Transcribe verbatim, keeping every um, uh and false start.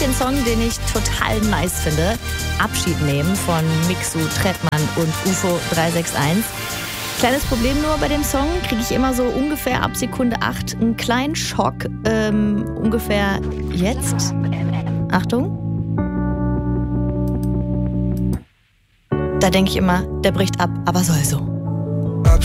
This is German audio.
den Song, den ich total nice finde. Abschied nehmen von Mixu, Trettmann und U F O drei sechs eins. Kleines Problem nur bei dem Song, kriege ich immer so ungefähr ab Sekunde acht einen kleinen Schock. Ähm, ungefähr jetzt. Achtung. Da denke ich immer, der bricht ab, aber soll so.